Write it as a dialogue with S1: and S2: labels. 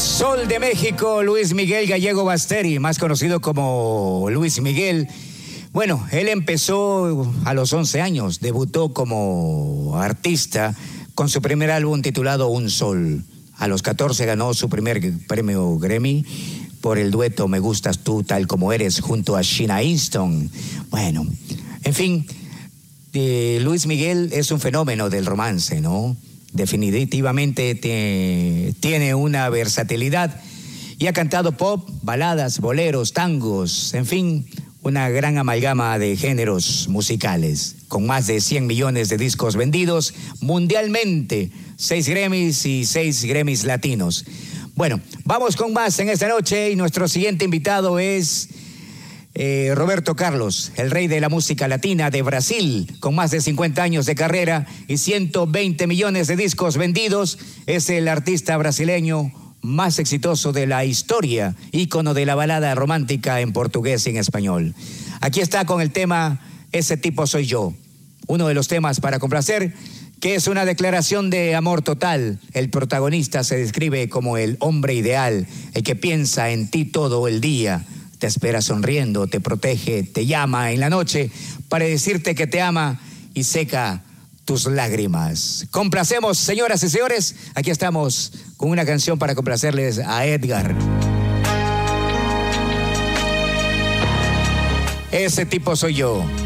S1: Sol de México, Luis Miguel Gallego Basteri, más conocido como Luis Miguel. Bueno, él empezó a los 11 años, debutó como artista con su primer álbum titulado Un Sol. A los 14 ganó su primer premio Grammy por el dueto Me Gustas Tú Tal Como Eres junto a Sheena Easton. Bueno, en fin, Luis Miguel es un fenómeno del romance, ¿no? Definitivamente tiene una versatilidad y ha cantado pop, baladas, boleros, tangos, en fin, una gran amalgama de géneros musicales, con más de 100 millones de discos vendidos mundialmente, 6 Grammys y 6 Grammys latinos. Bueno, vamos con más en esta noche y nuestro siguiente invitado es Roberto Carlos, el rey de la música latina de Brasil, con más de 50 años de carrera y 120 millones de discos vendidos. Es el artista brasileño más exitoso de la historia, ícono de la balada romántica en portugués y en español. Aquí está con el tema Ese tipo soy yo, uno de los temas para complacer, que es una declaración de amor total. El protagonista se describe como el hombre ideal, el que piensa en ti todo el día, te espera sonriendo, te protege, te llama en la noche para decirte que te ama y seca tus lágrimas. Complacemos, señoras y señores, aquí estamos con una canción para complacerles a Edgar. Ese tipo soy yo.